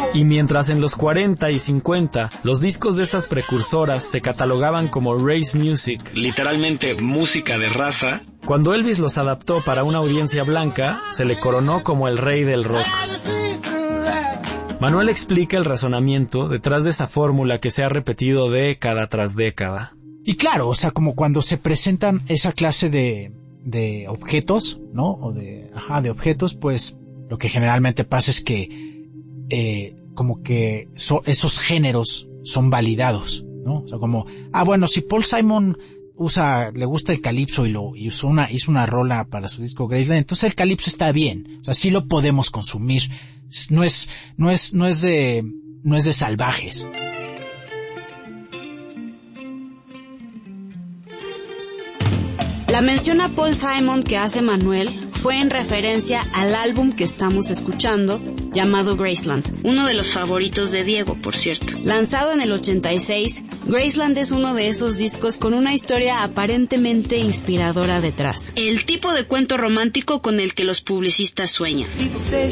Y mientras en los 40 y 50 los discos de estas precursoras se catalogaban como race music, literalmente música de raza, cuando Elvis los adaptó para una audiencia blanca, se le coronó como el rey del rock. Manuel explica el razonamiento detrás de esa fórmula que se ha repetido década tras década. Y claro, o sea, como cuando se presentan esa clase de objetos, ¿no? O de objetos, pues lo que generalmente pasa es que como que esos géneros son validados, ¿no? O sea, como, bueno, si Paul Simon le gusta el calipso y hizo una rola para su disco Graceland, entonces el calipso está bien, o sea, sí lo podemos consumir, no es de salvajes. La mención a Paul Simon que hace Manuel fue en referencia al álbum que estamos escuchando, llamado Graceland, uno de los favoritos de Diego, por cierto. Lanzado en el 86, Graceland es uno de esos discos con una historia aparentemente inspiradora detrás. El tipo de cuento romántico con el que los publicistas sueñan.